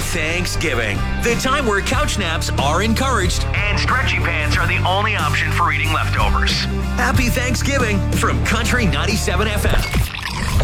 Thanksgiving, the time where couch naps are encouraged and stretchy pants are the only option for eating leftovers. Happy Thanksgiving from Country 97 FM.